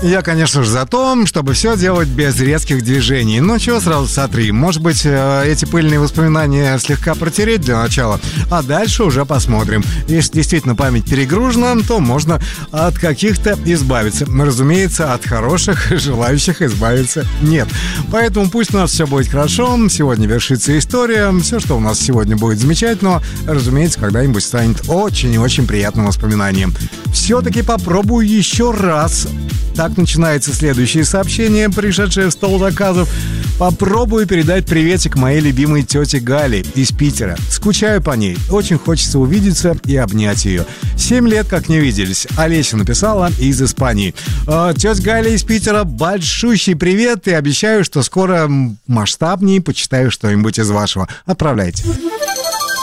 Я, конечно же, за то, чтобы все делать без резких движений. Но чего сразу сотри? Может быть, эти пыльные воспоминания слегка протереть для начала, а дальше уже посмотрим. Если действительно память перегружена, то можно от каких-то избавиться. Но, разумеется, от хороших, желающих избавиться нет. Поэтому пусть у нас все будет хорошо. Сегодня вершится история. Все, что у нас сегодня будет замечательно, разумеется, когда-нибудь станет очень и очень приятным воспоминанием. Все-таки попробую еще раз. Так начинается следующее сообщение, пришедшее в стол заказов. Попробую передать приветик моей любимой тете Гале из Питера. Скучаю по ней. Очень хочется увидеться и обнять ее. 7 лет как не виделись. Олеся написала из Испании. Тетя Галя из Питера, большущий привет. И обещаю, что скоро масштабнее почитаю что-нибудь из вашего. Отправляйте.